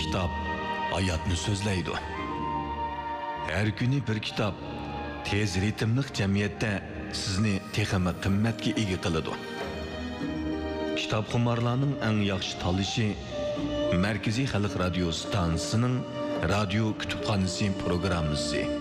Kitap hayatını sözleydi. Her günü bir kitap tez ritmlik cemiyette sizni texmi qimmatga ega qiladi. Kitap xumarlarning eng yaxshi tanlashi Markaziy Xalq radio stansiyasining radio kutubxonasi programmasi.